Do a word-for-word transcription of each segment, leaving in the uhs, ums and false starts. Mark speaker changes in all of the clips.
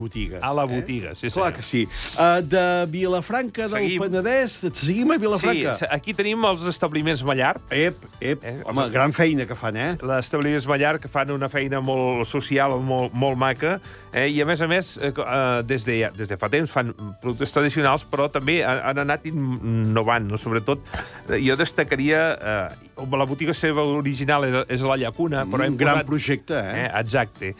Speaker 1: Botigues.
Speaker 2: A la botiga, sí,
Speaker 1: Clar
Speaker 2: senyor.
Speaker 1: que sí. Uh, de Vilafranca del
Speaker 2: Seguim.
Speaker 1: Penedès, seguim a Vilafranca.
Speaker 2: Sí, aquí tenim els establiments Mallard.
Speaker 1: Ep, ep,
Speaker 2: Eh,
Speaker 1: home,
Speaker 2: els-
Speaker 1: gran feina que fan, eh?
Speaker 2: L'establiments Mallard, que fan una feina molt social, molt, molt maca, eh? I a més a més, eh, eh, des, de, des de fa temps fan productes tradicionals, però també han, han anat innovant, no? Sobretot, eh, jo destacaria, eh, la botiga seva original és, és la Llacuna, però hem
Speaker 1: Un gran
Speaker 2: posat,
Speaker 1: projecte, eh?
Speaker 2: eh? Exacte.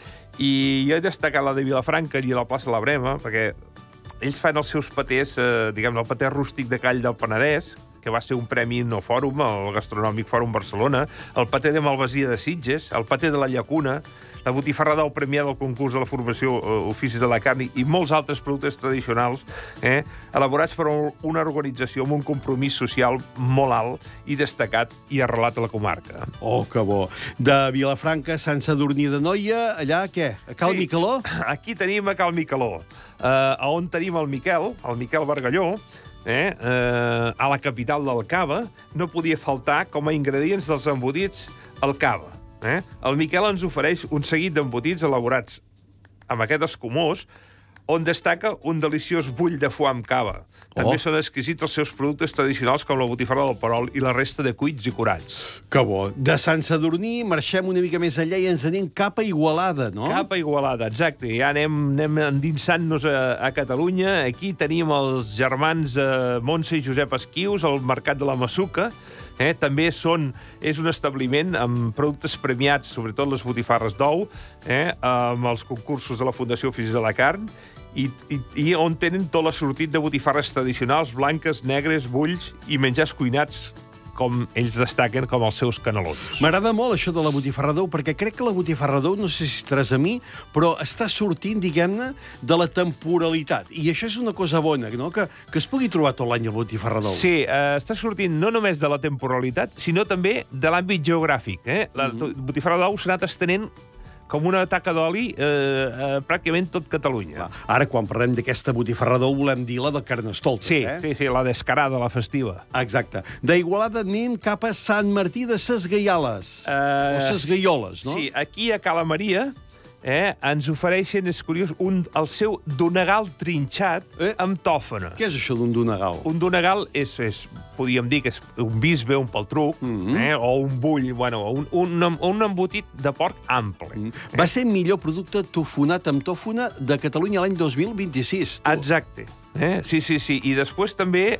Speaker 2: I jo he destacat la de Vilafranca i a la plaça de la Brema, perquè ells fan els seus patès, eh, diguem el patè rústic de Call del Penedès, que va ser un premi no fòrum, el Gastronòmic Fòrum Barcelona, el paté de Malvasia de Sitges, el paté de la Llacuna, la botifarra d'ou premiada al concurs de la formació eh, Oficis de la Carn i molts altres productes tradicionals, eh, elaborats per una organització amb un compromís social molt alt i destacat i arrelat a la comarca.
Speaker 1: Oh, que bo. De Vilafranca, Sant Sadurní d'Anoia, allà, què? A Cal
Speaker 2: Sí.
Speaker 1: Micaló?
Speaker 2: Aquí tenim a Cal Micaló, eh, on tenim el Miquel, el Miquel Bargalló, eh, eh, a la capital del cava, no podia faltar com a ingredients dels embotits el cava. Eh? El Miquel ens ofereix un seguit d'embotits elaborats amb aquest escumós, on destaca un deliciós bull de foie amb cava. També
Speaker 1: Oh.
Speaker 2: són exquisits els seus productes tradicionals com la botifarra del Perol i la resta de cuits i curats.
Speaker 1: Que bo. De Sant Sadurní marxem una mica més enllà i ens anem cap a Igualada, no?
Speaker 2: Cap a Igualada, exacte. Ja anem, anem endinsant-nos a, a Catalunya. Aquí tenim els germans eh, Montse i Josep Esquius, al Mercat de la Massuca. Eh? També són, és un establiment amb productes premiats, sobretot les botifarres d'ou, eh? amb els concursos de la Fundació Oficis de la Carn, i, i, i on tenen tot l'assortit de botifarres tradicionals, blanques, negres, bulls i menjars cuinats, com ells destaquen, com els seus canelons.
Speaker 1: M'agrada molt això de la botifarra d'ou, perquè crec que la botifarra d'ou, no sé si estaràs a mi, però està sortint, diguem-ne, de la temporalitat. I això és una cosa bona, no? Que, que es pugui trobar tot l'any la botifarra d'ou.
Speaker 2: Sí, eh, està sortint no només de la temporalitat, sinó també de l'àmbit geogràfic. Eh? La mm-hmm. botifarra d'ou s'ha anat estenent com una taca d'oli eh, eh, pràcticament tot Catalunya.
Speaker 1: Clar. Ara, quan parlem d'aquesta botifarra d'ou, volem dir la de Carnestoltes,
Speaker 2: Sí,
Speaker 1: eh?
Speaker 2: sí, sí, la descarada, la festiva.
Speaker 1: Exacte. D'Igualada anem cap a Sant Martí de Ses Gaiales.
Speaker 2: Eh,
Speaker 1: o Ses Gaioles, no?
Speaker 2: Sí, aquí a Cala Maria eh, ens ofereixen, és curiós, un, el seu donegal trinxat
Speaker 1: Eh?
Speaker 2: amb tòfona.
Speaker 1: Què és això d'un donegal?
Speaker 2: Un donegal és, és, podríem dir que és un bisbe, un paltruc,
Speaker 1: Mhm.
Speaker 2: eh, o un bull, bueno, un, un, un embotit de porc ample.
Speaker 1: Mm. Va ser millor producte tofonat amb tòfona de Catalunya l'any dos mil vint-i-sis. tu.
Speaker 2: Exacte. Eh? Sí, sí, sí. I després també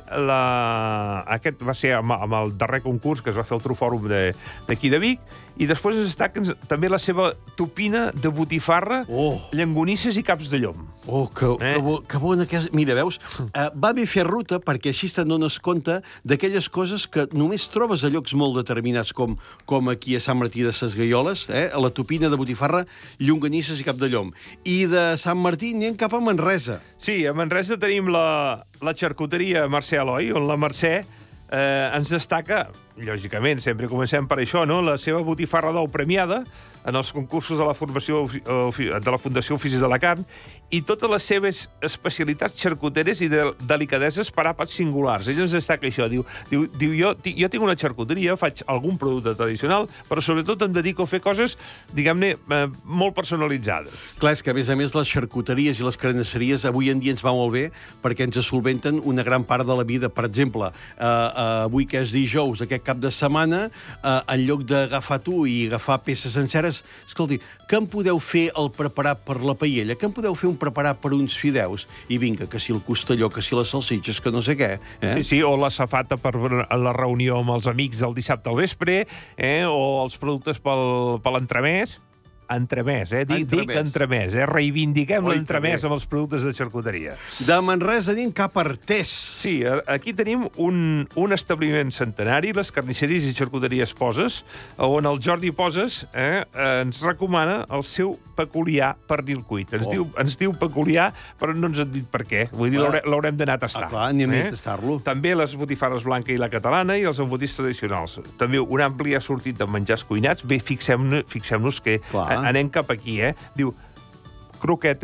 Speaker 2: la... aquest va ser amb, amb el darrer concurs que es va fer al Trufòrum d'aquí de, de Vic, i després es destaca també la seva topina de botifarra,
Speaker 1: Oh.
Speaker 2: llangonisses i caps de llom.
Speaker 1: Oh, que,
Speaker 2: Eh?
Speaker 1: que, bo, que bona que és. Mira, veus, uh, va bé fer ruta perquè així te'n dones compte d'aquelles coses que només trobes a llocs molt determinats, com, com aquí a Sant Martí de Ses Gaioles, eh? A la topina de botifarra, llonganisses i cap de llom. I de Sant Martí anem cap a Manresa.
Speaker 2: Sí, a Manresa tenim la, la xarcuteria Mercè Eloi, on la Mercè eh, ens destaca, lògicament, sempre comencem per això, no? La seva botifarra d'ou premiada en els concursos de la, formació, de la Fundació Oficis de la Carn i totes les seves especialitats xarcuteres i de, delicadeses per àpats singulars. Ell ens destaca això. Diu, diu, diu jo, jo tinc una xarcuteria, faig algun producte tradicional, però sobretot em dedico a fer coses, diguem-ne, eh, molt personalitzades.
Speaker 1: Clar, és que a més a més les xarcuteries i les carnisseries avui en dia ens va molt bé perquè ens solventen una gran part de la vida. Per exemple, eh, eh, avui que és dijous, aquest cap de setmana, eh, en lloc d'agafar tu i agafar peces senceres, escolti, què em podeu fer el preparat per la paella? Què em podeu fer un preparat per uns fideus? I vinga, que si el costelló, que si les salsitxes, que no sé què. Eh?
Speaker 2: Sí, sí, o la safata per la reunió amb els amics el dissabte al vespre, eh? O els productes pel, per l'entremès. Entremès, eh? Dic,
Speaker 1: Entremès.
Speaker 2: dic entremès, eh? Reivindiquem
Speaker 1: Oi,
Speaker 2: l'entremès
Speaker 1: també.
Speaker 2: amb els productes de xarcuteria.
Speaker 1: De Manresa anem cap a Artés.
Speaker 2: Sí, aquí tenim un, un establiment centenari, les carnisseries i xarcuteries Poses, on el Jordi Poses eh, ens recomana el seu peculiar pernil cuit. Ens,
Speaker 1: Oh.
Speaker 2: diu, ens diu peculiar, però no ens ha dit per què. Vull dir,
Speaker 1: Clar.
Speaker 2: l'haurem- l'haurem d'anar a tastar.
Speaker 1: Ah, clar, anem a tastar-lo.
Speaker 2: També les botifarres blanca i la catalana i els embotits tradicionals. També un ampli assortit de menjars cuinats. Bé, fixem-nos fixem que
Speaker 1: Clar.
Speaker 2: a- anem cap aquí, eh? Diu, croquetes,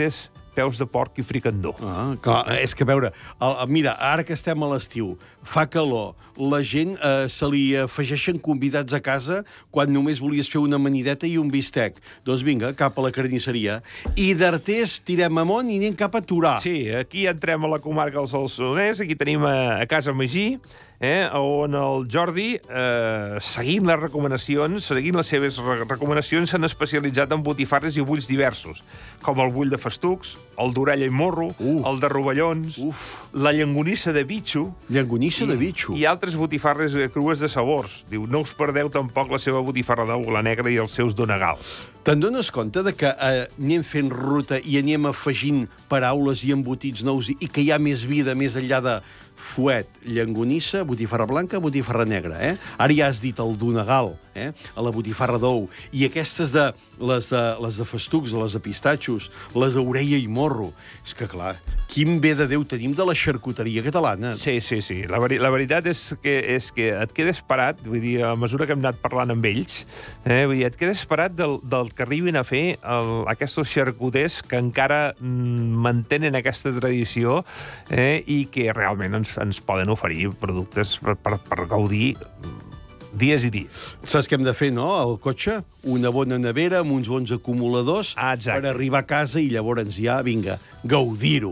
Speaker 2: peus de porc i fricandó.
Speaker 1: Ah, clar, és que, a veure, el, mira, ara que estem a l'estiu, fa calor, la gent eh, se li afegeixen convidats a casa quan només volies fer una amanideta i un bistec. Doncs vinga, cap a la carnisseria. I d'Artés tirem amunt i anem cap a Torà.
Speaker 2: Sí, aquí entrem a la comarca del Solsonès, aquí tenim a, a Casa Magí, eh, on el Jordi, eh, seguint les recomanacions, seguint les seves re recomanacions, s'han especialitzat en botifarres i bulls diversos, com el bull de festucs, el d'orella i morro, uh. el de rovellons, Uf. la llangonissa de bitxo...
Speaker 1: Llangonissa de bitxo.
Speaker 2: I altres botifarres crues de sabors. Diu, no us perdeu tampoc la seva botifarra d'ou, la negra i els seus donagals.
Speaker 1: Te'n dones compte de que eh, anem fent ruta i anem afegint paraules i embotits nous i que hi ha més vida més enllà de fuet, llangonissa, botifarra blanca, botifarra negra, eh? Ara ja has dit el donagal, eh? A la botifarra d'ou. I aquestes de les, de... les de festucs, les de pistatxos, les d'orella i morro. És que, clar, quin bé de Déu tenim de la xarcuteria catalana.
Speaker 2: Sí, sí, sí. La, veri la veritat és que, és que et quedes parat, vull dir, a mesura que hem anat parlant amb ells, eh? Vull dir, et quedes parat del, del que arribin a fer el, aquests xarcuters que encara mm, mantenen aquesta tradició eh? I que realment ens ens poden oferir productes per, per, per gaudir dies i dies.
Speaker 1: Saps què hem de fer, no? Al cotxe, una bona nevera amb uns bons acumuladors
Speaker 2: ah,
Speaker 1: per arribar a casa i llavors ja, vinga, gaudir-ho.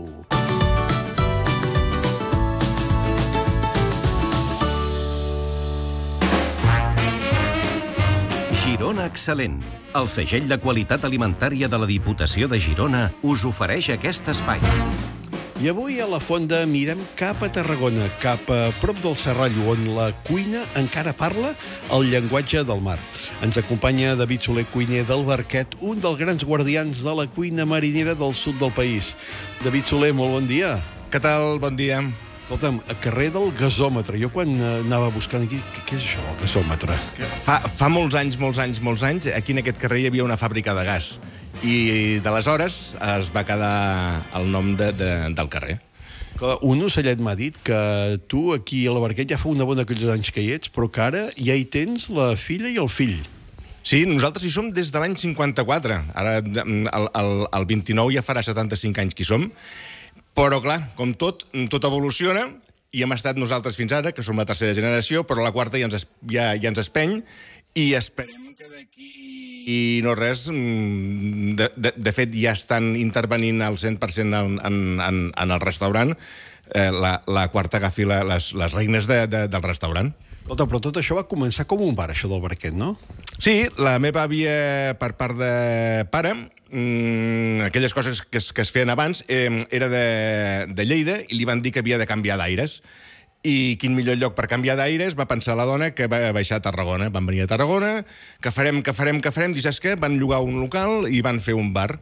Speaker 3: Girona Excel·lent. El segell de qualitat alimentària de la Diputació de Girona us ofereix aquest espai.
Speaker 1: I avui a la Fonda mirem cap a Tarragona, cap a prop del Serrallo, on la cuina encara parla el llenguatge del mar. Ens acompanya David Soler, cuiner del Barquet, un dels grans guardians de la cuina marinera del sud del país. David Soler, molt bon dia.
Speaker 4: Què tal? Bon dia.
Speaker 1: Escolta'm, a carrer del gasòmetre. Jo quan anava buscant aquí, què és això del gasòmetre?
Speaker 4: Fa, fa molts anys, molts anys, molts anys, aquí en aquest carrer hi havia una fàbrica de gas. I d'aleshores es va quedar el nom de, de, del carrer.
Speaker 1: Un ocellet m'ha dit que tu aquí a la Barquet ja fa una bona aquells anys que hi ets, però que ara ja hi tens la filla i el fill.
Speaker 4: Sí, nosaltres hi som des de l'any cinquanta-quatre. Ara, el, el, el vint-i-nou ja farà setanta-cinc anys que hi som. Però, clar, com tot, tot evoluciona, i hem estat nosaltres fins ara, que som la tercera generació, però la quarta ja ens, ja, ja ens espeny, i esperem que d'aquí... I no res, de, de, de fet ja estan intervenint al cent per cent en, en, en, en el restaurant, eh, la, la quarta agafi la, les, les regnes de, de, del restaurant.
Speaker 1: Escolta, però tot això va començar com un bar, això del Barquet, no?
Speaker 4: Sí, la meva àvia, per part de pare, mmm, aquelles coses que es, que es feien abans, eh, era de, de Lleida i li van dir que havia de canviar d'aires. I quin millor lloc per canviar d'aires va pensar la dona que va baixar a Tarragona. Van venir a Tarragona, que farem, que farem, que farem, i saps què? Van llogar un local i van fer un bar.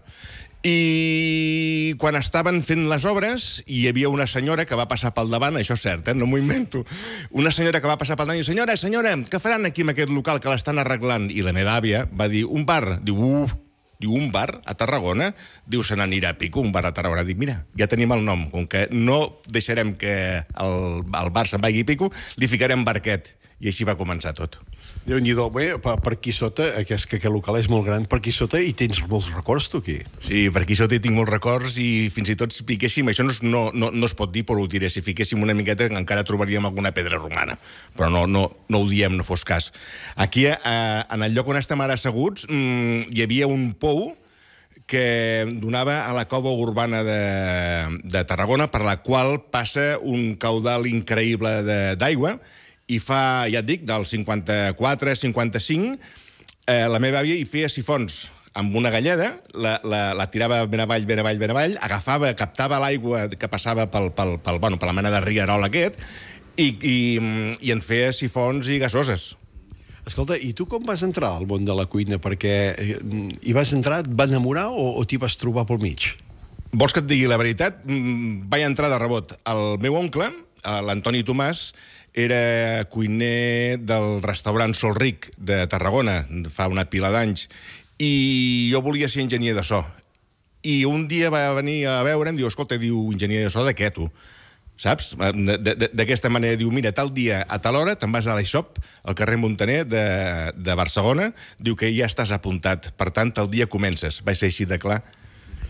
Speaker 4: I quan estaven fent les obres, hi havia una senyora que va passar pel davant, això és cert, eh? No m'ho invento, una senyora que va passar pel davant i diu, senyora, senyora, què faran aquí en aquest local que l'estan arreglant? I la meva àvia va dir, un bar. Diu, uh, diu, un bar a Tarragona? Diu, se n'anirà a pico, un bar a Tarragona. Dic, mira, ja tenim el nom, com que no deixarem que el, el bar se'n vagi a pico, li ficarem Barquet. I així va començar tot.
Speaker 1: Déu-n'hi-do, bé, per, per aquí sota, aquest, que aquest local és molt gran, per aquí sota hi tens molts records, tu, aquí?
Speaker 4: Sí, per aquí sota hi tinc molts records i fins i tot si fiquéssim, això no, no, no, no es pot dir, però ho diré, si fiquéssim una miqueta encara trobaríem alguna pedra romana, però no, no, no ho diem, no fos cas. Aquí, eh, en el lloc on estem ara asseguts, mmm, hi havia un pou que donava a la cova urbana de, de Tarragona, per la qual passa un caudal increïble d'aigua. I fa, ja et dic, del cinquanta-quatre cinquanta-cinc, eh, la meva àvia hi feia sifons amb una galleda, la, la, la tirava ben avall, ben avall, ben avall, agafava, captava l'aigua que passava pel, pel, pel, bueno, per la mena de rierol aquest, i, i, i en feia sifons i gasoses.
Speaker 1: Escolta, i tu com vas entrar al món de la cuina? Perquè hi vas entrar, et va enamorar o, o t'hi vas trobar pel mig?
Speaker 4: Vols que et digui la veritat? Vaig entrar de rebot. El meu oncle, l'Antoni Tomàs, era cuiner del restaurant Sol Ric de Tarragona, fa una pila d'anys, i jo volia ser enginyer de so. I un dia va venir a veure, em diu, escolta, diu, enginyer de so de què, tu? Saps? D'aquesta manera, diu, mira, tal dia a tal hora te'n vas a l'Aixop, al carrer Montaner de, de Barcelona, diu que ja estàs apuntat, per tant, tal dia comences. Va ser així de clar.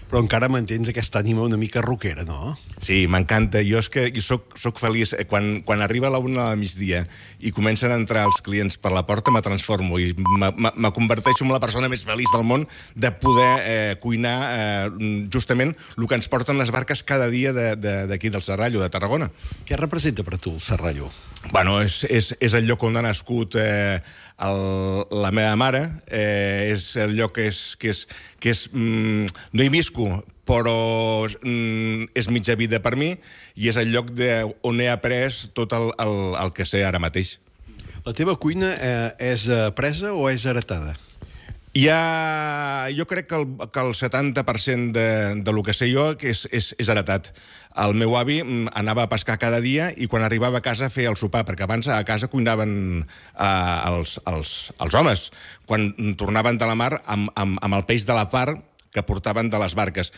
Speaker 1: Però encara mantens aquesta ànima una mica rockera, no?
Speaker 4: Sí, m'encanta. Jo és que jo soc, soc feliç. Quan, quan arriba la una del migdia i comencen a entrar els clients per la porta, me transformo i me, me, me converteixo en la persona més feliç del món de poder eh, cuinar eh, justament el que ens porten les barques cada dia d'aquí de, de, del Serrallo, de Tarragona.
Speaker 1: Què representa per tu el Serrallo?
Speaker 4: Bueno, és, és, és el lloc on ha nascut eh, el, la meva mare, eh, és el lloc que és... Que és, que és mm, no hi visco, però mm, és mitja vida per mi i és el lloc de, on he après tot el, el, el que sé ara mateix.
Speaker 1: La teva cuina eh, és apresa o és heretada?
Speaker 4: Hi ha... Jo crec que el, que el setanta per cent de, de lo que sé jo és, és, és heretat. El meu avi anava a pescar cada dia i quan arribava a casa feia el sopar, perquè abans a casa cuinaven eh, els, els, els homes, quan tornaven de la mar amb, amb, amb el peix de la part que portaven de les barques.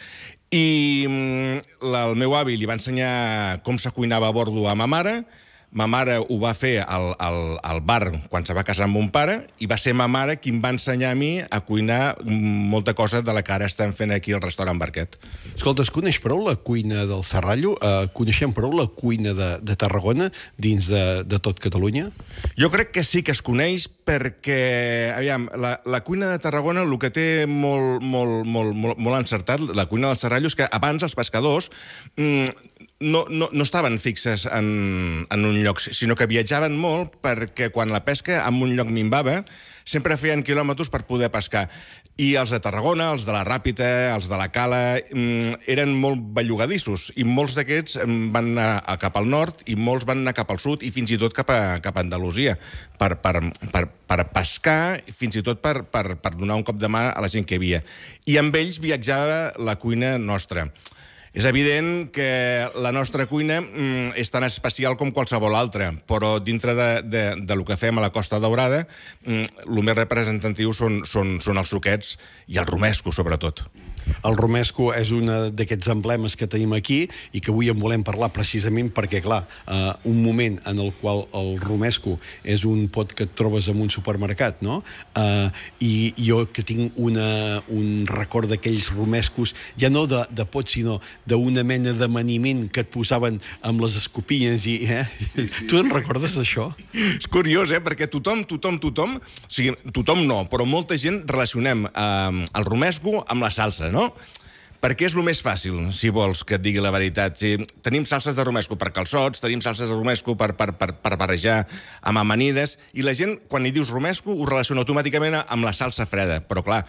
Speaker 4: I la, el meu avi li va ensenyar com se cuinava a bordo a ma mare. Ma mare ho va fer al, al, al bar quan se va casar amb mon pare i va ser ma mare qui em va ensenyar a mi a cuinar molta cosa de la que ara estem fent aquí al restaurant Barquet.
Speaker 1: Escolta, es coneix prou la cuina del Serrallo? Uh, coneixem prou la cuina de, de Tarragona dins de, de tot Catalunya?
Speaker 4: Jo crec que sí que es coneix perquè, aviam, la, la cuina de Tarragona el que té molt, molt, molt, molt, molt encertat, la cuina del Serrallo, és que abans els pescadors mmm, no, no, no estaven fixes en, en un lloc, sinó que viatjaven molt perquè quan la pesca en un lloc minvava, sempre feien quilòmetres per poder pescar. I els de Tarragona, els de la Ràpita, els de la Cala, eren molt bellugadissos, i molts d'aquests van anar cap al nord, i molts van anar cap al sud, i fins i tot cap a, cap a Andalusia, per, per, per, per pescar, fins i tot per, per, per donar un cop de mà a la gent que hi havia. I amb ells viatjava la cuina nostra. És evident que la nostra cuina mm, és tan especial com qualsevol altra, però dintre de, de, de lo que fem a la Costa Daurada, mm, el més representatiu són, són, són els suquets i el romesco, sobretot.
Speaker 1: El romesco és un d'aquests emblemes que tenim aquí i que avui en volem parlar precisament perquè, clar, eh, un moment en el qual el romesco és un pot que et trobes en un supermercat, no? Eh, I jo que tinc una, un record d'aquells romescos, ja no de, de pot, sinó d'una mena d'amaniment que et posaven amb les escopines i... Eh? Sí, sí. Tu en recordes això?
Speaker 4: És curiós, eh? Perquè tothom, tothom, tothom... O sigui, tothom no, però molta gent relacionem eh, el romesco amb la salsa, no? No? Perquè és el més fàcil, si vols que et digui la veritat. Si tenim salses de romesco per calçots, tenim salses de romesco per, per, per, per barrejar amb amanides, i la gent, quan hi dius romesco, ho relaciona automàticament amb la salsa freda. Però, clar,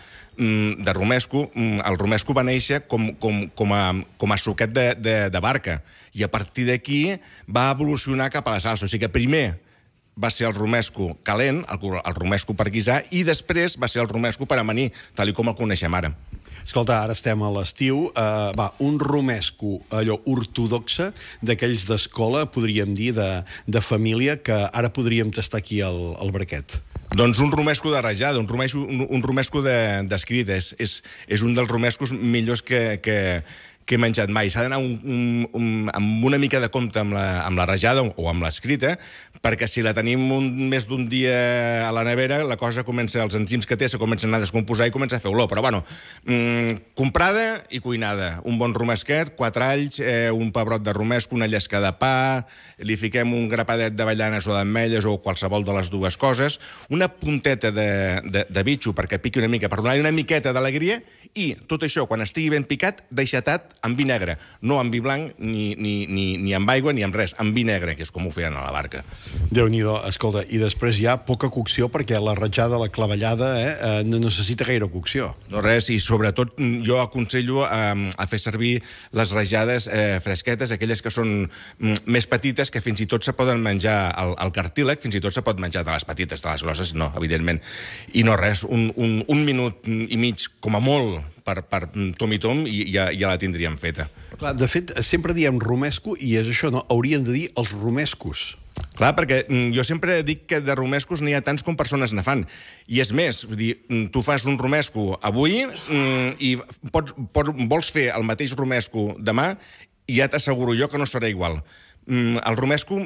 Speaker 4: de romesco, el romesco va néixer com, com, com, a, com a suquet de, de, de barca, i a partir d'aquí va evolucionar cap a la salsa. O sigui que primer va ser el romesco calent, el, el romesco per guisar, i després va ser el romesco per amanir, tal com el coneixem ara.
Speaker 1: Escolta, ara estem a l'estiu. Uh, va, un romesco, allò, ortodoxe, d'aquells d'escola, podríem dir, de, de família, que ara podríem tastar aquí al, al Barquet.
Speaker 4: Doncs un romesco de rajada, un romesco, un, un romesco d'escrit. De, és, és, és un dels romescos millors que, que, que he menjat mai. S'ha d'anar un, un, un, amb una mica de compte amb la, amb la rajada o amb l'escrita, perquè si la tenim un, més d'un dia a la nevera, la cosa comença, els enzims que té se comencen a anar a descomposar i comença a fer olor. Però, bueno, mmm, comprada i cuinada. Un bon romesquet, quatre alls, eh, un pebrot de romesco, una llesca de pa, li fiquem un grapadet d'avellanes o d'ametlles o qualsevol de les dues coses, una punteta de, de, de bitxo perquè piqui una mica, per donar-li una miqueta d'alegria, i tot això, quan estigui ben picat, deixatat amb vi negre. No amb vi blanc, ni, ni, ni, ni amb aigua, ni amb res. Amb vi negre, que és com ho feien a la barca.
Speaker 1: Déu-n'hi-do, escolta, i després hi ha poca cocció perquè la ratjada, la clavellada, eh, no necessita gaire cocció.
Speaker 4: No res, i sobretot jo aconsello a, a fer servir les rajades eh, fresquetes, aquelles que són mm, més petites, que fins i tot se poden menjar al, al cartílag, fins i tot se pot menjar de les petites, de les grosses, no, evidentment. I no res, un, un, un minut i mig, com a molt, per, per tom i tom, i ja, ja la tindríem feta.
Speaker 1: Clar, de fet, sempre diem romesco, i és això, no? Hauríem de dir els romescos.
Speaker 4: Clar, perquè jo sempre dic que de romescos n'hi ha tants com persones ne fan. I és més, vull dir, tu fas un romesco avui i pots, pots, vols fer el mateix romesco demà i ja t'asseguro jo que no serà igual. El romesco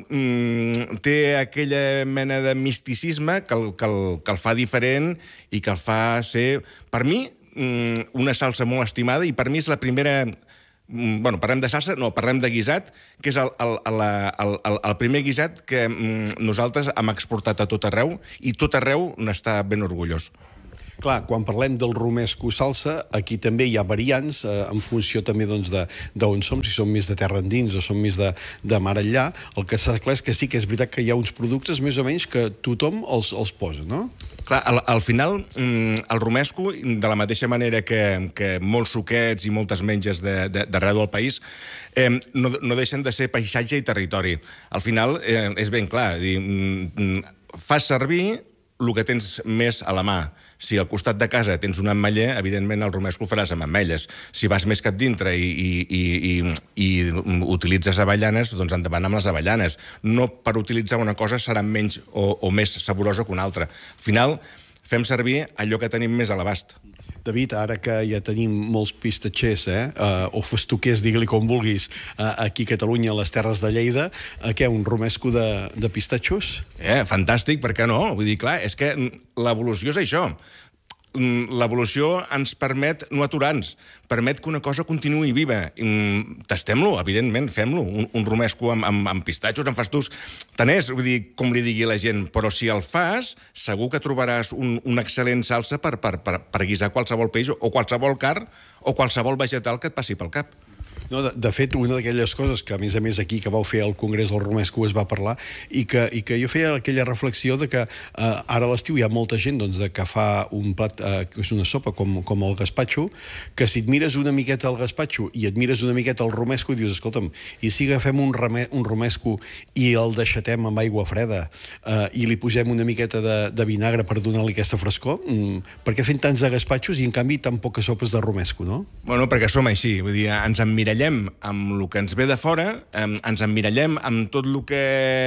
Speaker 4: té aquella mena de misticisme que el, que, el, que el fa diferent i que el fa ser, per mi, mm, una salsa molt estimada i per mi és la primera... Bueno, parlem de salsa, no, parlem de guisat, que és el, el, el, el, el, el primer guisat que mm, nosaltres hem exportat a tot arreu i tot arreu n'està ben orgullós.
Speaker 1: Clar, quan parlem del romesco salsa, aquí també hi ha variants, eh, en funció també d'on doncs, som, si som més de terra endins o som més de, de mar enllà. El que està clar és que sí que és veritat que hi ha uns productes més o menys que tothom els, els posa, no?
Speaker 4: Clar, al, al final, el romesco, de la mateixa manera que, que molts suquets i moltes menges d'arreu de, del país, eh, no, no deixen de ser paisatge i territori. Al final, eh, és ben clar, dir, fas servir el que tens més a la mà. Si al costat de casa tens un ametller, evidentment el romesco el faràs amb ametlles. Si vas més cap dintre i, i, i, i, i utilitzes avellanes, doncs endavant amb les avellanes. No per utilitzar una cosa serà menys o, o més saborosa que una altra. Al final, fem servir allò que tenim més a l'abast.
Speaker 1: David, ara que ja tenim molts pistatxers, eh, uh, o festoquers, digue-li com vulguis, uh, aquí a Catalunya, a les Terres de Lleida, uh, què, un romesco de, de pistatxos?
Speaker 4: Eh, fantàstic, per què no? Vull dir, clar, és que l'evolució és això. L'evolució ens permet no aturar-nos, permet que una cosa continuï viva. Tastem-lo, evidentment, fem-lo. Un, un romesco amb, amb, amb pistatxos, amb fastús. Tant és, vull dir, com li digui la gent, però si el fas, segur que trobaràs un, una excel·lent salsa per, per, per, per guisar qualsevol peix o qualsevol carn o qualsevol vegetal que et passi pel cap.
Speaker 1: No, de, de fet, una d'aquelles coses que, a més a més, aquí que vau fer al Congrés del Romesco es va parlar i que, i que jo feia aquella reflexió de que eh, ara a l'estiu hi ha molta gent doncs, de que fa un plat eh, que és una sopa com, com el gazpacho, que si et mires una miqueta al gazpacho i et mires una miqueta al romesco i dius, escolta'm, i si agafem un, rame, un romesco i el deixatem amb aigua freda eh, i li posem una miqueta de, de vinagre per donar-li aquesta frescor, mm, per què fem tants de gazpachos i, en canvi, tan poques sopes de romesco, no?
Speaker 4: Bueno, perquè som així, vull dir, ens emmirallem amb el que ens ve de fora, ens emmirallem amb tot el que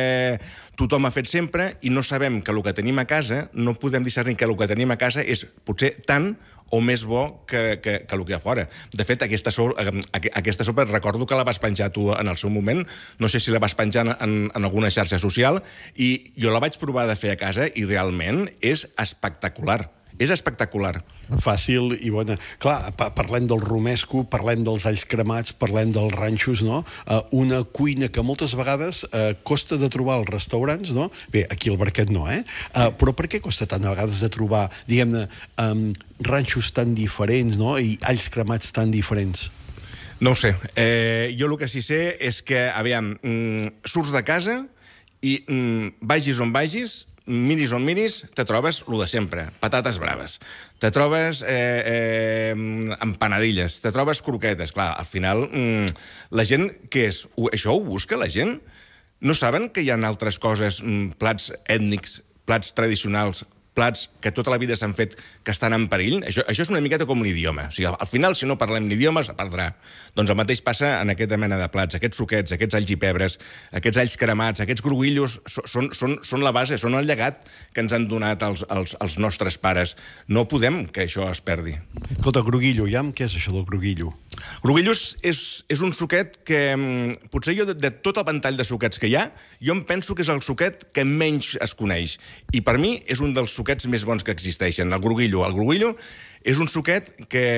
Speaker 4: tothom ha fet sempre i no sabem que el que tenim a casa, no podem discernir que el que tenim a casa és potser tant o més bo que, que, que el que hi ha fora. De fet, aquesta, so, aquesta sopa, recordo que la vas penjar tu en el seu moment, no sé si la vas penjar en, en alguna xarxa social, i jo la vaig provar de fer a casa i realment és espectacular. És espectacular.
Speaker 1: Fàcil i bona. Clar, pa parlem del romesco, parlem dels alls cremats, parlem dels ranxos, no? Uh, una cuina que moltes vegades uh, costa de trobar als restaurants, no? Bé, aquí al Barquet no, eh? Uh, però per què costa tant a vegades de trobar, diguem-ne, um, ranxos tan diferents, no? I alls cremats tan diferents?
Speaker 4: No ho sé. Eh, jo el que sí sé és que, aviam, mm, surts de casa i mm, vagis on vagis, miris on miris, te trobes el de sempre, patates braves, te trobes eh, eh, empanadilles, te trobes croquetes. Clar, al final, mm, la gent, què és? Això ho busca la gent? No saben que hi ha altres coses, mm, plats ètnics, plats tradicionals, plats que tota la vida s'han fet que estan en perill? Això, això és una miqueta com l'idioma. O sigui, al final, si no parlem l'idioma, es perdrà. Doncs el mateix passa en aquesta mena de plats. Aquests suquets, aquests alls i pebres, aquests alls cremats, aquests gruguillos, són, són, són la base, són el llegat que ens han donat els, els, els nostres pares. No podem que això es perdi.
Speaker 1: Escolta, gruguillo, ja, què és això del gruguillo?
Speaker 4: Gruguillos és, és un suquet que, potser jo, de, de tot el ventall de suquets que hi ha, jo em penso que és el suquet que menys es coneix. I per mi és un dels suquets més bons que existeixen, el gruguillo. El gruguillo és un suquet que,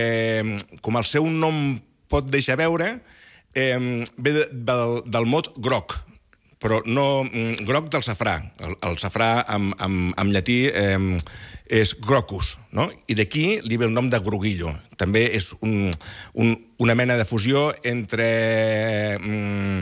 Speaker 4: com el seu nom pot deixar veure, eh, ve de, del, del mot groc, però no groc del safrà. El, el safrà en, en, en llatí eh, és grocus, no? I d'aquí li ve el nom de gruguillo. També és un, un, una mena de fusió entre mm,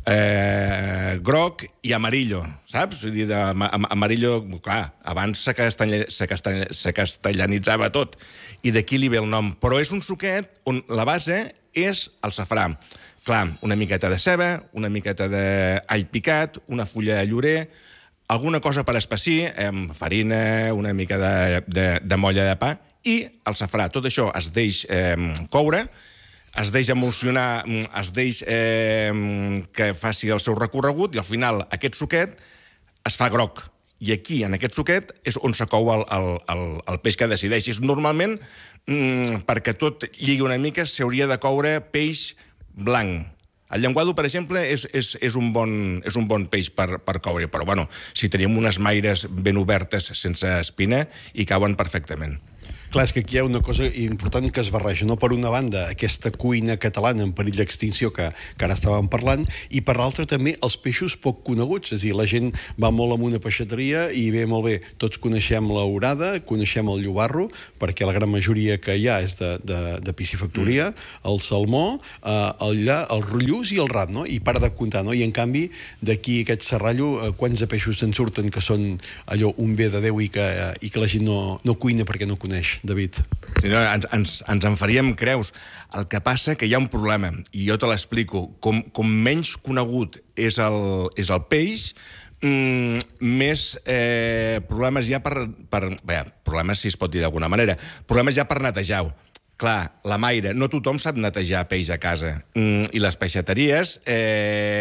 Speaker 4: eh, groc i amarillo, saps? Vull dir, de, amarillo, clar, abans se, castanya, se, castanya, se castellanitzava tot, i d'aquí li ve el nom. Però és un suquet on la base és el safrà. Clar, una miqueta de ceba, una miqueta d'all picat, una fulla de llorer, alguna cosa per espessir, eh, farina, una mica de, de, de molla de pa, i el safrà. Tot això es deix eh, coure, es deix emulsionar, es deix eh, que faci el seu recorregut, i al final aquest suquet es fa groc. I aquí, en aquest suquet, és on se cou el, el, el, el peix que decideixis. Normalment, mm, perquè tot lligui una mica, s'hauria de coure peix blanc. El llenguado, per exemple, és, és, és, un, bon, és un bon peix per, per coure, però bueno, si tenim unes maires ben obertes sense espina, hi cauen perfectament.
Speaker 1: Clar, és que aquí hi ha una cosa important que es barreja. No, per una banda, aquesta cuina catalana en perill d'extinció que, que ara estàvem parlant, i per l'altra també els peixos poc coneguts. És a dir, la gent va molt a una peixateria i bé, molt bé, tots coneixem l'orada, coneixem el llobarro, perquè la gran majoria que hi ha és de, de, de piscifactoria, mm. el salmó, eh, el, lla, el rollús i el rap, no? I para de comptar, no? I en canvi, d'aquí aquest serrallo, eh, quants de peixos se'n surten que són allò un bé de Déu i que, eh, i que la gent no, no cuina perquè no coneix, David?
Speaker 4: Sí, no, ens, ens, ens en faríem creus. El que passa que hi ha un problema, i jo te l'explico. Com, com menys conegut és el, és el peix, mm, més eh, problemes hi ha per... per bé, problemes, si es pot dir d'alguna manera. Problemes hi ha per netejar-ho. Clar, la Maire, no tothom sap netejar peix a casa. Mm, I les peixateries... Eh,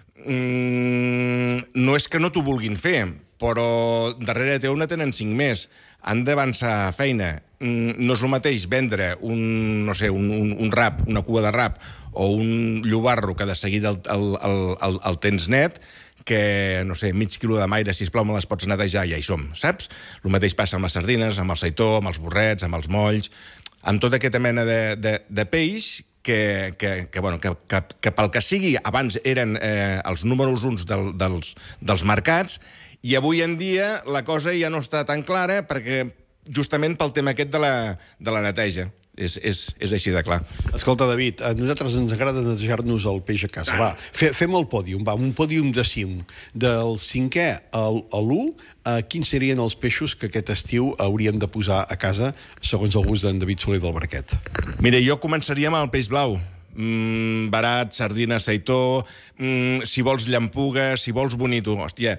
Speaker 4: mm, no és que no t'ho vulguin fer, però darrere teu ne tenen cinc més. Han d'avançar feina. No és el mateix vendre un, no sé, un, un, un rap, una cua de rap, o un llobarro que de seguida el, el, el, el tens net, que, no sé, mig quilo de maire, sisplau, me les pots netejar, ja hi som, saps? El mateix passa amb les sardines, amb el seitó, amb els borrets, amb els molls, amb tota aquesta mena de, de, de peix que, que, que, bueno, que, que, que pel que sigui, abans eren eh, els números uns del, dels, dels mercats, i avui en dia la cosa ja no està tan clara perquè justament pel tema aquest de la, de la neteja. És, és, és així de clar.
Speaker 1: Escolta, David, a nosaltres ens agrada netejar-nos el peix a casa. Va, fe, fem el pòdium, va, un pòdium de cinc. Del cinquè al, a l'u, eh, quins serien els peixos que aquest estiu hauríem de posar a casa, segons el gust d'en David Soler del Barquet?
Speaker 4: Mira, jo començaria amb el peix blau. Mm, barat, sardina, seitó, mm, si vols llampuga, si vols bonito. Hòstia,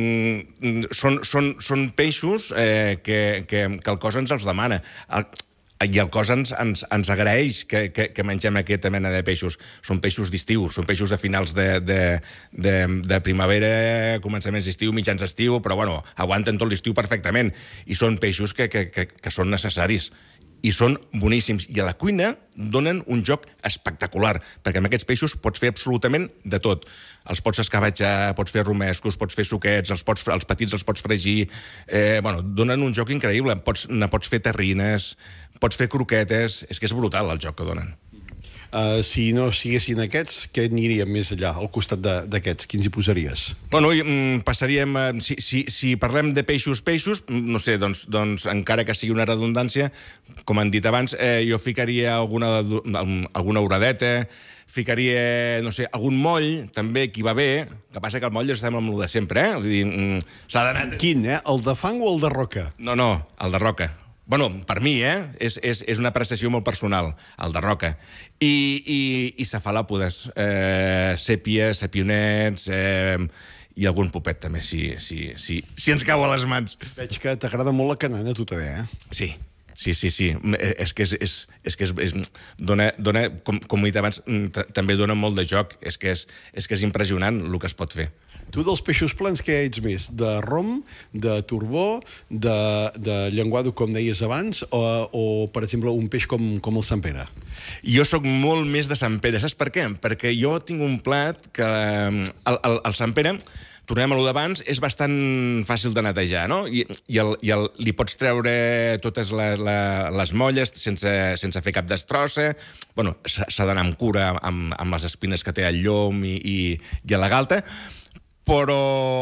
Speaker 4: mm, són, són, són peixos eh, que, que, que el cos ens els demana. El, i el cos ens, ens, ens agraeix que, que, que mengem aquesta mena de peixos. Són peixos d'estiu, són peixos de finals de, de, de, de primavera, començaments d'estiu, mitjans d'estiu, però bueno, aguanten tot l'estiu perfectament. I són peixos que, que, que, que són necessaris. I són boníssims. I a la cuina donen un joc espectacular, perquè amb aquests peixos pots fer absolutament de tot. Els pots escabatxar, pots fer romescos, pots fer suquets, els, pots, els petits els pots fregir... Eh, bueno, donen un joc increïble. Pots, ne pots fer terrines, pots fer croquetes... És que és brutal el joc que donen.
Speaker 1: Uh, si no siguessin aquests, què aniríem més allà, al costat d'aquests? Quins hi posaries?
Speaker 4: Bueno, passaríem... Si, si, si parlem de peixos, peixos, no sé, doncs, doncs encara que sigui una redundància, com han dit abans, eh, jo ficaria alguna, alguna oradeta, ficaria, no sé, algun moll, també, que va bé, que passa que el moll estem amb el de sempre, eh? Vull dir, s'ha d'anar...
Speaker 1: Quin, eh? El de fang o el de roca?
Speaker 4: No, no, el de roca. Bueno, per mi, eh? És, és, és una apreciació molt personal, el de roca. I, i, i cefalòpodes, eh, sèpia, sèpionets, eh, i algun popet també, si, si, si, si ens cau a les mans.
Speaker 1: Veig que t'agrada molt la canana, tu també, eh?
Speaker 4: Sí. Sí, sí, sí. És que és, és, és, que és, és dona, dona, com, com he dit abans, també dona molt de joc. És que és, és que és impressionant el que es pot fer.
Speaker 1: Tu dels peixos plans què ets més? De rom, de turbó, de, de llenguado, com deies abans, o, o per exemple, un peix com, com el Sant Pere?
Speaker 4: Jo sóc molt més de Sant Pere. Saps per què? Perquè jo tinc un plat que... El, el, el Sant Pere... Tornem a lo d'abans, és bastant fàcil de netejar, no? I, i, el, i el, li pots treure totes les, les molles sense, sense fer cap destrossa. Bueno, s'ha d'anar amb cura amb, amb les espines que té el llom i, i, i a la galta. Però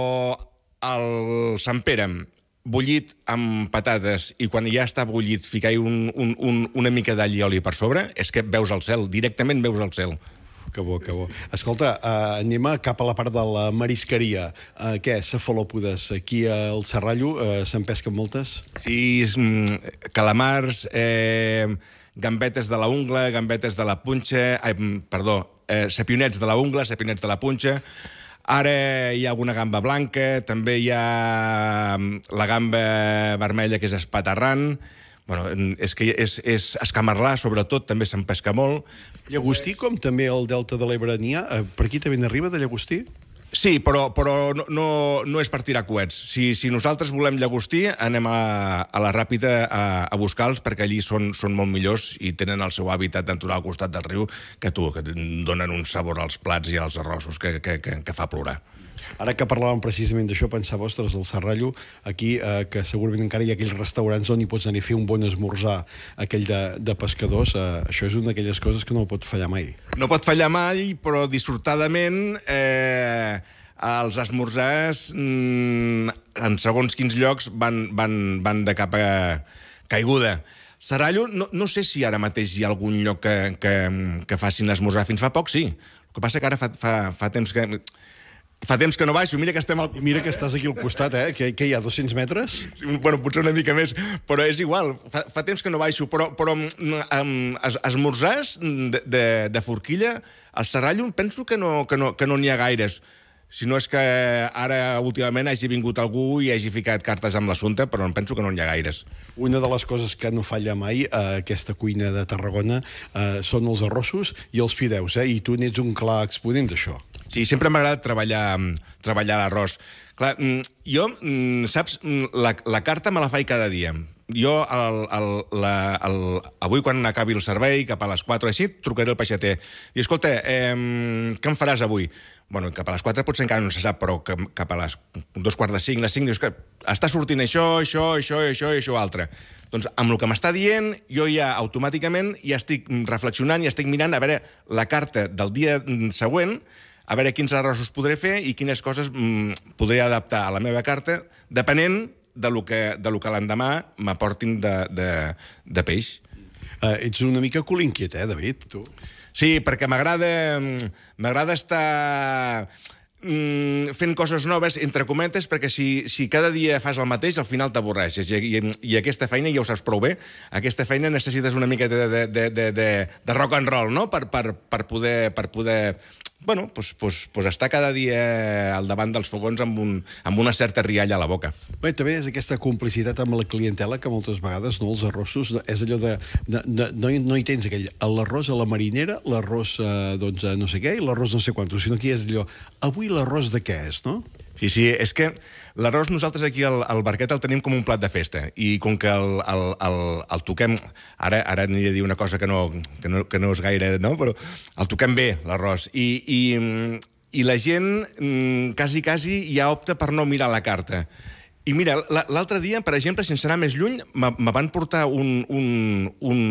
Speaker 4: el Sant Pere, bullit amb patates, i quan ja està bullit ficar-hi un, un, un, una mica d'all i oli per sobre, és que veus el cel, directament veus el cel.
Speaker 1: Que bo, que bo. Escolta, uh, anem cap a la part de la marisqueria. Uh, què, cefalòpodes? Aquí al Serrallo uh, se'n pesquen moltes?
Speaker 4: Sí, calamars, eh, gambetes de la ungla, gambetes de la punxa, eh, perdó, eh, sapionets de la ungla, sapionets de la punxa. Ara hi ha alguna gamba blanca, també hi ha la gamba vermella, que és espaterrant. Bueno, és que és, és escamarlà, sobretot, també se'n pesca molt.
Speaker 1: Llagostí, com també al Delta de l'Ebre n'hi ha? Per aquí també n'arriba, de llagostí?
Speaker 4: Sí, però, però no, no, no és per tirar coets. Si, si nosaltres volem llagostí, anem a, a la Ràpita a, a buscar-los, perquè allí són, són molt millors i tenen el seu hàbitat natural al costat del riu, que tu, que donen un sabor als plats i als arrossos que, que, que, que fa plorar.
Speaker 1: Ara que parlàvem precisament d'això, pensava, ostres, el Serrallo, aquí, eh, que segurament encara hi ha aquells restaurants on hi pots anar a fer un bon esmorzar, aquell de, de pescadors, eh, això és una d'aquelles coses que no pot fallar mai.
Speaker 4: No pot fallar mai, però dissortadament eh, els esmorzars mm, en segons quins llocs van, van, van de cap a caiguda. Serrallo, no, no sé si ara mateix hi ha algun lloc que, que, que facin esmorzar. Fins fa poc, sí. El que passa que ara fa, fa, fa temps que... Fa temps que no baixo, mira que estem al...
Speaker 1: Mira que estàs aquí al costat, eh? Que, que hi ha dos-cents metres?
Speaker 4: Bueno, potser una mica més, però és igual. Fa, fa temps que no baixo, però, però um, es, esmorzars de, de, de forquilla, al Serrallo penso que no que no, que no n'hi ha gaires. Si no és que ara, últimament, hagi vingut algú i hagi ficat cartes amb l'assumpte, però em penso que no n'hi ha gaires.
Speaker 1: Una de les coses que no falla mai a aquesta cuina de Tarragona eh, són els arrossos i els fideus, eh? I tu n'ets un clar exponent d'això.
Speaker 4: Sí, sempre m'ha agradat treballar, treballar l'arròs. Clar, jo, saps, la, la carta me la faig cada dia. Jo, el, el, la, el, avui, quan acabi el servei, cap a les quatre així, trucaré al peixater. I, escolta, eh, què em faràs avui? Bueno, cap a les quatre potser encara no se sap, però cap a les dos quarts de cinc, les cinc, dius que està sortint això, això, això, això i això altre. Doncs amb el que m'està dient, jo ja automàticament ja estic reflexionant i estic mirant a veure la carta del dia següent, a veure quins arrossos podré fer i quines coses mm, podré adaptar a la meva carta, depenent de lo que, de lo que l'endemà m'aportin de, de, de peix.
Speaker 1: Uh, ets una mica colinquiet, eh, David, tu?
Speaker 4: Sí, perquè m'agrada m'agrada estar mm, fent coses noves, entre cometes, perquè si, si cada dia fas el mateix, al final t'avorreixes. I, i, I aquesta feina, ja ho saps prou bé, aquesta feina necessites una mica de, de, de, de, de, de rock and roll, no?, per, per, per poder... Per poder bueno, pues, pues, pues estar cada dia al davant dels fogons amb, un, amb una certa rialla a la boca.
Speaker 1: Bé, també és aquesta complicitat amb la clientela que moltes vegades, no, els arrossos, és allò de... de, de no, hi, no hi tens aquell... L'arròs a la marinera, l'arròs, eh, doncs, a no sé què, i l'arròs no sé quantos, sinó que és allò... Avui l'arròs de què és, no?
Speaker 4: Sí, sí, és que l'arròs nosaltres aquí al, al Barquet el tenim com un plat de festa i com que el, el, el, el toquem... Ara, ara aniré a dir una cosa que no, que no, que no és gaire, no? Però el toquem bé, l'arròs. I, i, I la gent quasi, quasi ja opta per no mirar la carta. I mira, l'altre dia, per exemple, sense anar més lluny, me van portar un, un, un,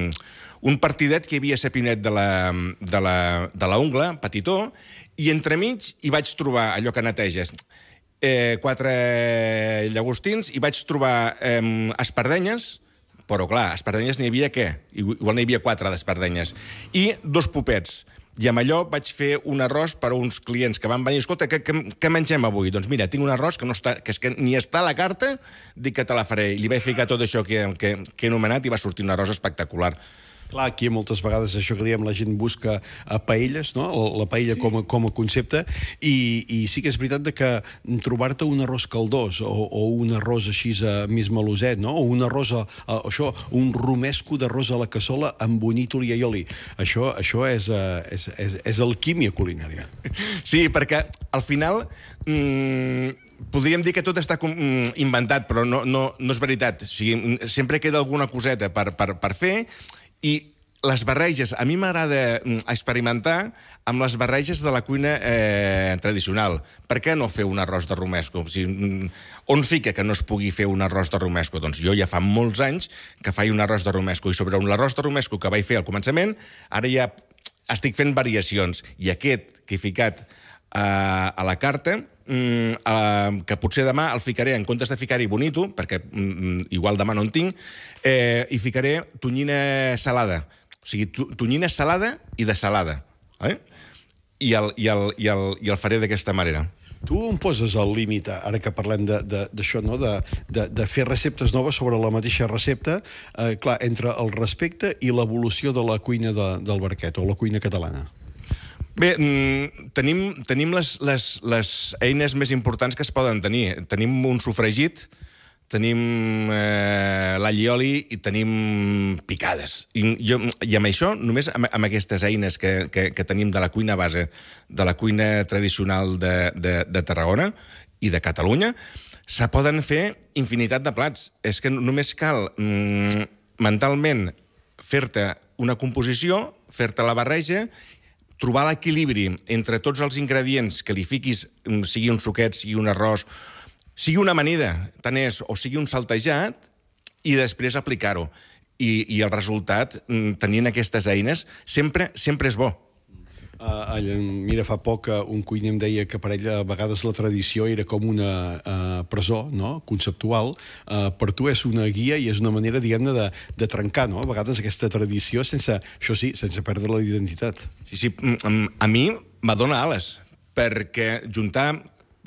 Speaker 4: un partidet que hi havia a Sapinet de la, de la, de la Ungla, petitó, i entremig hi vaig trobar allò que neteges, eh, quatre llagostins, i vaig trobar eh, espardenyes, però clar, espardenyes n'hi havia què? Igual n'hi havia quatre d'espardenyes. I dos popets. I amb allò vaig fer un arròs per a uns clients que van venir. Escolta, què, què, què mengem avui? Doncs mira, tinc un arròs que, no està, que, és que ni està a la carta, dic que te la faré. I li vaig ficar tot això que, que, que he anomenat i va sortir un arròs espectacular.
Speaker 1: Clar, aquí moltes vegades això que diem, la gent busca a paelles, no? La paella com a, com a concepte, i, i sí que és veritat de que trobar-te un arròs caldós o, o un arròs així a més meloset, no? O un arròs, a, a, això, un romesco d'arròs a la cassola amb bonítol i aioli. Això, això és, és, és, és alquímia culinària.
Speaker 4: Sí, perquè al final... Mmm... podríem dir que tot està inventat, però no, no, no és veritat. O sigui, sempre queda alguna coseta per, per, per fer, i les barreges, a mi m'agrada experimentar amb les barreges de la cuina eh, tradicional. Per què no fer un arròs de romesco? O sigui, on fica que no es pugui fer un arròs de romesco? Doncs jo ja fa molts anys que faig un arròs de romesco, i sobre l'arròs de romesco que vaig fer al començament, ara ja estic fent variacions, i aquest que he ficat eh, a la carta, Mm, uh, que potser demà el ficaré, en comptes de ficar-hi bonito, perquè mm, igual demà no en tinc, eh, hi ficaré tonyina salada. O sigui, tonyina salada i de salada. Eh? I, el, i, el, i, el, i el faré d'aquesta manera.
Speaker 1: Tu on poses el límit, ara que parlem d'això, no? de, de, de fer receptes noves sobre la mateixa recepta, eh, clar, entre el respecte i l'evolució de la cuina de, del Barquet, o la cuina catalana?
Speaker 4: Bé, tenim, tenim les, les, les eines més importants que es poden tenir. Tenim un sofregit, tenim eh, l'all i oli i tenim picades. I, jo, i amb això, només amb, amb aquestes eines que, que, que tenim de la cuina base, de la cuina tradicional de, de, de Tarragona i de Catalunya, se poden fer infinitat de plats. És que només cal mm, mentalment fer-te una composició, fer-te la barreja, trobar l'equilibri entre tots els ingredients que li fiquis, sigui un suquet, sigui un arròs, sigui una amanida, tant és, o sigui un saltejat, i després aplicar-ho. I, i el resultat, tenint aquestes eines, sempre sempre és bo.
Speaker 1: Uh, mira, fa poc uh, un cuiner em deia que per ell a vegades la tradició era com una uh, presó, no?, conceptual. Uh, per tu és una guia i és una manera, diguem-ne, de, de trencar, no?, a vegades aquesta tradició, sense, això sí, sense perdre la identitat.
Speaker 4: Sí, sí, a mi m'adona ales, perquè juntar,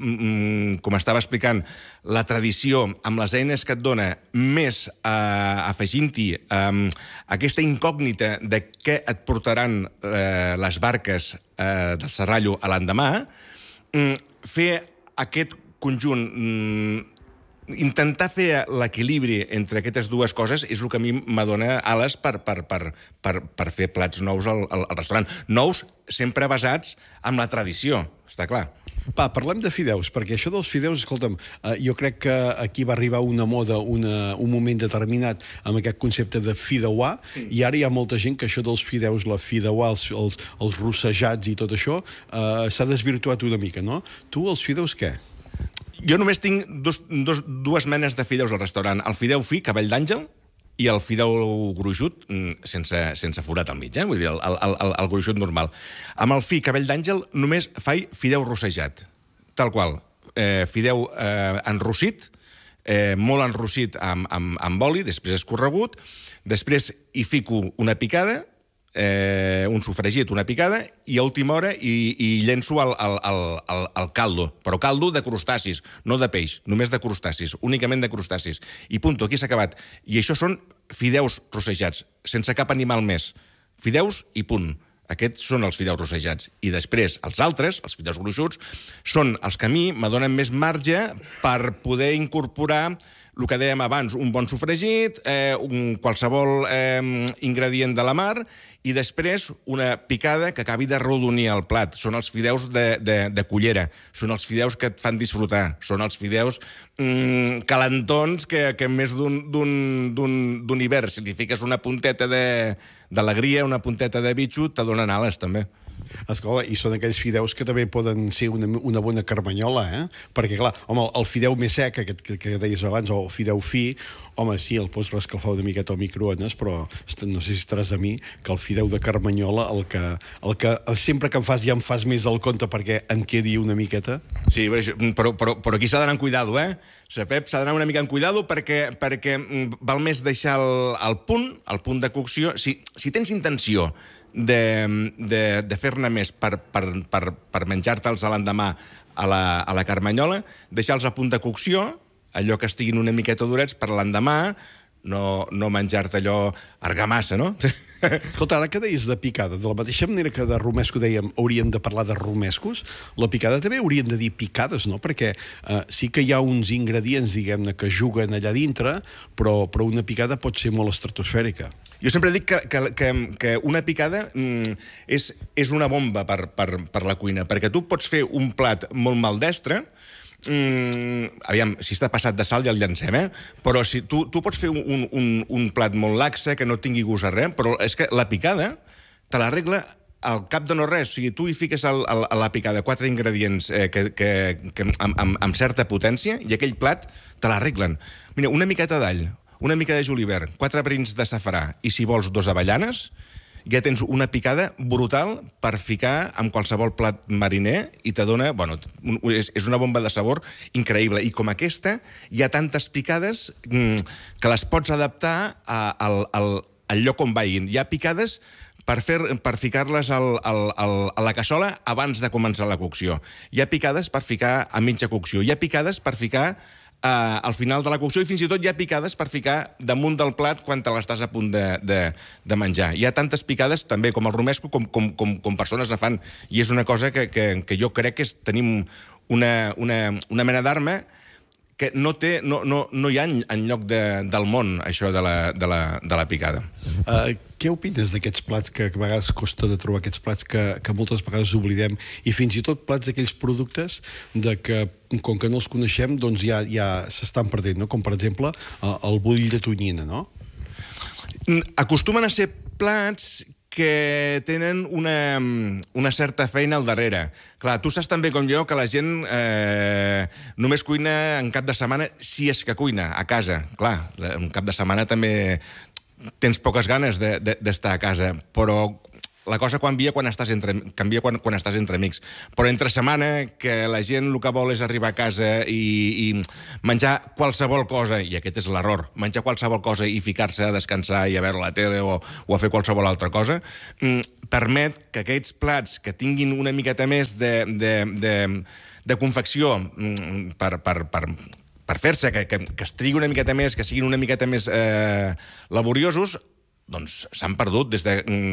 Speaker 4: com estava explicant, la tradició amb les eines que et dona, més eh, afegint-hi eh, aquesta incògnita de què et portaran eh, les barques eh, del Serrallo a l'endemà, mm, fer aquest conjunt, mm, intentar fer l'equilibri entre aquestes dues coses és el que a mi m'adona ales per, per, per, per, per fer plats nous al, al, al restaurant. Nous sempre basats en la tradició, està clar.
Speaker 1: Va, parlem de fideus, perquè això dels fideus, escolta'm, eh, jo crec que aquí va arribar una moda, una, un moment determinat amb aquest concepte de fideuà, sí. I ara hi ha molta gent que això dels fideus, la fideuà, els, els, els rossejats i tot això, eh, s'ha desvirtuat una mica, no? Tu, els fideus, què?
Speaker 4: Jo només tinc dos, dos, dues menes de fideus al restaurant. El fideu fi, cabell d'àngel, i el fideu gruixut, sense, sense forat al mig, eh? Vull dir, el, el, el, el gruixut normal. Amb el fi, cabell d'àngel, només faig fideu rossejat, tal qual. Eh, fideu eh, enrossit, eh, molt enrossit amb, amb, amb oli, després escorregut, després hi fico una picada, eh, un sofregit, una picada, i a última hora hi, hi llenço el, el, el, el, el caldo, però caldo de crustacis, no de peix, només de crustacis, únicament de crustacis. I punto, aquí s'ha acabat. I això són fideus rossejats, sense cap animal més. Fideus i punt. Aquests són els fideus rossejats. I després, els altres, els fideus gruixuts, són els que a mi me donen més marge per poder incorporar el que dèiem abans, un bon sofregit, eh, un qualsevol eh, ingredient de la mar, i després una picada que acabi de rodonir el plat. Són els fideus de, de, de cullera, són els fideus que et fan disfrutar, són els fideus mm, calentons que, que més d'un hivern, si li fiques una punteta d'alegria, una punteta de bitxo, te donen ales, també.
Speaker 1: Escola, i són aquells fideus que també poden ser una, una bona carmanyola, eh? Perquè, clar, home, el fideu més sec, aquest que, que deies abans, o el fideu fi, home, sí, el pots rescalfar una miqueta al microones, però no sé si estaràs de mi, que el fideu de carmanyola, el que, el que sempre que em fas ja em fas més del compte perquè en quedi una miqueta.
Speaker 4: Sí, però, però, però aquí s'ha d'anar amb cuidado, eh? Pep, s'ha d'anar una mica amb cuidado perquè, perquè val més deixar el, el punt, el punt de cocció. Si, si tens intenció de, de, de fer-ne més per, per, per, per menjar-te'ls a l'endemà a la, a la carmanyola, deixar-los a punt de cocció, allò que estiguin una miqueta durets per l'endemà, no, no menjar-te allò argamassa, no?
Speaker 1: Escolta, ara que deies de picada, de la mateixa manera que de romesco dèiem hauríem de parlar de romescos, la picada també hauríem de dir picades, no? Perquè eh, sí que hi ha uns ingredients, diguem-ne, que juguen allà dintre, però, però una picada pot ser molt estratosfèrica.
Speaker 4: Jo sempre dic que, que, que, que una picada mm, és, és una bomba per, per, per la cuina, perquè tu pots fer un plat molt maldestre. Mm, aviam, si està passat de sal ja el llancem, eh? Però si tu, tu pots fer un, un, un plat molt laxe, que no tingui gust a res, però és que la picada te l'arregla al cap de no res. O sigui, tu hi fiques al, al, a la picada quatre ingredients eh, que, que, que, amb, amb, amb certa potència i aquell plat te l'arreglen. Mira, una miqueta d'all, una mica de julivert, quatre brins de safrà i, si vols, dos avellanes, ja tens una picada brutal per ficar amb qualsevol plat mariner i te dona, bueno, és, és una bomba de sabor increïble. I com aquesta, hi ha tantes picades mm, que les pots adaptar a, al, al, al lloc on vagin. Hi ha picades per, fer, per ficar-les al, al, al, a la cassola abans de començar la cocció. Hi ha picades per ficar a mitja cocció. Hi ha picades per ficar Uh, al final de la cocció, i fins i tot hi ha picades per ficar damunt del plat quan te l'estàs a punt de, de, de menjar. Hi ha tantes picades, també, com el romesco, com, com, com, com persones ne fan. I és una cosa que, que, que jo crec que és, tenim una, una, una mena d'arma que no, té, no, no, no hi ha enlloc de, del món, això de la, de la, de la picada.
Speaker 1: Uh, què opines d'aquests plats que a vegades costa de trobar, aquests plats que, que moltes vegades oblidem, i fins i tot plats d'aquells productes de que, com que no els coneixem, doncs ja, ja s'estan perdent, no? Com per exemple el bull de tonyina, no?
Speaker 4: Acostumen a ser plats que tenen una, una certa feina al darrere. Clar, tu saps també com jo que la gent eh, només cuina en cap de setmana, si és que cuina, a casa. Clar, en cap de setmana també tens poques ganes de, de, d'estar a casa, però la cosa canvia quan estàs entre, canvia quan, quan estàs entre amics. Però entre setmana, que la gent el que vol és arribar a casa i, i menjar qualsevol cosa, i aquest és l'error, menjar qualsevol cosa i ficar-se a descansar i a veure la tele o, o a fer qualsevol altra cosa, permet que aquests plats que tinguin una miqueta més de, de, de, de confecció per, per, per, per fer-se, que, que, que es trigui una miqueta més, que siguin una miqueta més eh, laboriosos, doncs s'han perdut. Des de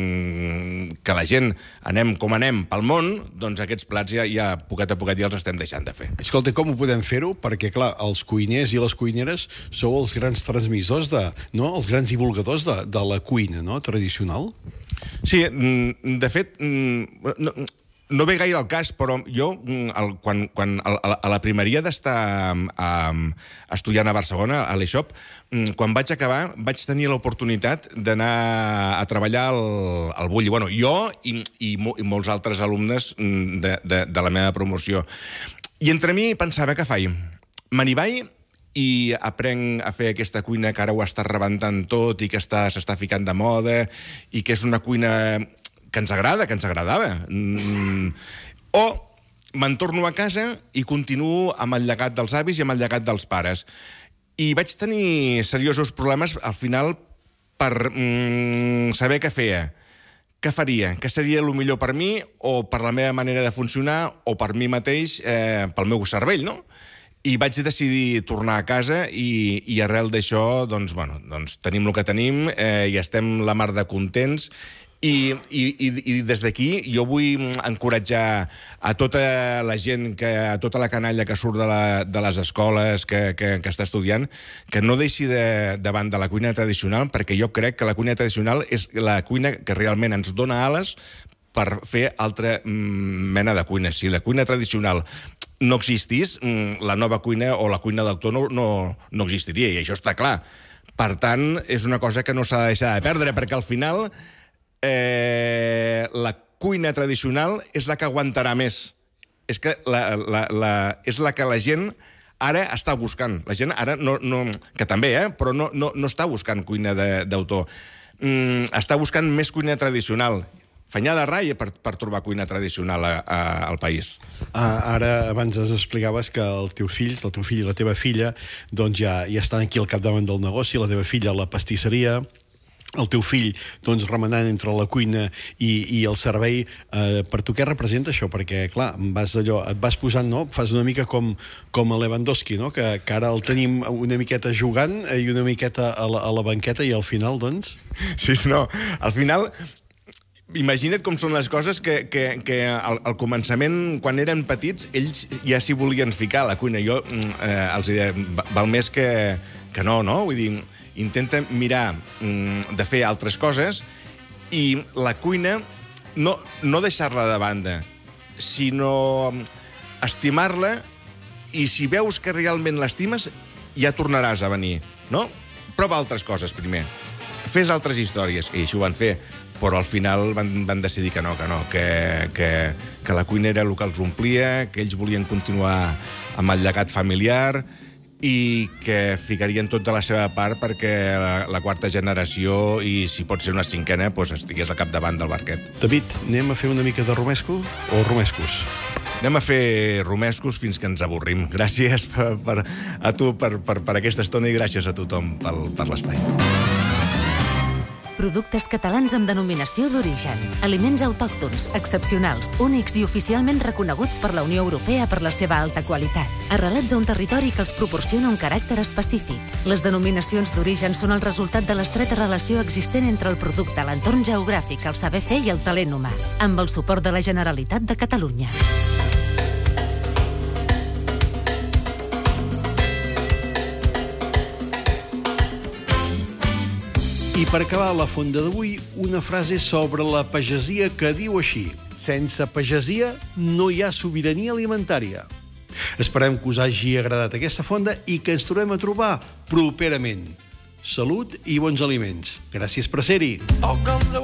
Speaker 4: mm, que la gent anem com anem pel món, doncs aquests plats ja, ja poquet a poquet ja els estem deixant de fer.
Speaker 1: Escolta, com ho podem fer-ho? Perquè, clar, els cuiners i les cuineres sou els grans transmissors, de, no? els grans divulgadors de, de la cuina, no?, tradicional.
Speaker 4: Sí, de fet, no, no ve gaire al cas, però jo, el, quan, quan a, a la primeria d'estar um, estudiant a Barcelona, a l'E-Shop, quan vaig acabar, vaig tenir l'oportunitat d'anar a treballar al, al Bulli. Bueno, jo i, i, mo, i molts altres alumnes de, de, de la meva promoció. I entre mi pensava, què faig? Me n'hi vaig i aprenc a fer aquesta cuina que ara ho està rebentant tot i que s'està ficant de moda i que és una cuina que ens agrada, que ens agradava. Mm, o me'n torno a casa i continuo amb el llegat dels avis i amb el llegat dels pares. I vaig tenir seriosos problemes, al final, per mm, saber què feia. Què faria? Què seria el millor per mi, o per la meva manera de funcionar, o per mi mateix, eh, pel meu cervell, no? I vaig decidir tornar a casa i, i arrel d'això, doncs, bueno, doncs tenim el que tenim eh, i estem la mar de contents. I, i, i des d'aquí jo vull encoratjar a tota la gent, que, a tota la canalla que surt de, la, de les escoles, que, que, que està estudiant, que no deixi de, davant de la cuina tradicional, perquè jo crec que la cuina tradicional és la cuina que realment ens dona ales per fer altra mena de cuina. Si la cuina tradicional no existís, la nova cuina o la cuina d'autor no, no, no existiria, i això està clar. Per tant, és una cosa que no s'ha de deixar de perdre, perquè al final Eh, la cuina tradicional és la que aguantarà més. És, que la, la, la, és la que la gent ara està buscant. La gent ara, no, no, que també, eh, però no, no, no està buscant cuina d'autor. Mm, està buscant més cuina tradicional. Fanyada rai per, per trobar cuina tradicional a, a, al país.
Speaker 1: Ah, ara, abans ens explicaves que els teus fills, el teu fill i la teva filla, doncs ja, ja estan aquí al capdavant del negoci, la teva filla a la pastisseria, el teu fill, doncs, remenant entre la cuina i, i el servei. Eh, per tu què representa això? Perquè, clar, vas allò, et vas posant, no? Fas una mica com, com a Lewandowski, no? Que, que ara el tenim una miqueta jugant i una miqueta a la, a la banqueta, i al final, doncs...
Speaker 4: Sí, no, al final... Imagina't com són les coses que, que, que al, al començament, quan eren petits, ells ja s'hi volien ficar a la cuina. Jo eh, els deia, val més que, que no, no? Vull dir, intenta mirar mm, de fer altres coses i la cuina no, no deixar-la de banda, sinó estimar-la, i si veus que realment l'estimes, ja tornaràs a venir, no? Prova altres coses primer. Fes altres històries, i així ho van fer, però al final van, van decidir que no, que no, que, que, que la cuina era el que els omplia, que ells volien continuar amb el llegat familiar i que ficarien tot de la seva part perquè la, la quarta generació, i si pot ser una cinquena, doncs estigués al capdavant del barquet.
Speaker 1: David, anem a fer una mica de romesco o romescos?
Speaker 4: Anem a fer romescos fins que ens avorrim. Gràcies per, per, a tu per, per, per aquesta estona, i gràcies a tothom per, per l'espai.
Speaker 5: Productes catalans amb denominació d'origen. Aliments autòctons, excepcionals, únics i oficialment reconeguts per la Unió Europea per la seva alta qualitat. Arrelats a un territori que els proporciona un caràcter específic. Les denominacions d'origen són el resultat de l'estreta relació existent entre el producte, l'entorn geogràfic, el saber fer i el talent humà, amb el suport de la Generalitat de Catalunya.
Speaker 1: I per acabar la fonda d'avui, una frase sobre la pagesia que diu així: sense pagesia no hi ha sobirania alimentària. Esperem que us hagi agradat aquesta fonda i que ens trobem a trobar properament. Salut i bons aliments. Gràcies per ser-hi.